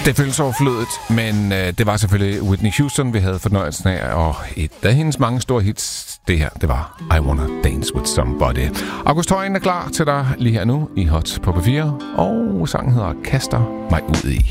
Det føles overflødigt, men det var selvfølgelig Whitney Houston, vi havde fornøjelsen af, og et af hendes mange store hits, det her, det var I Wanna Dance With Somebody. August Højen er klar til dig lige her nu i Hot på P4, og sangen hedder Kaster mig ud i.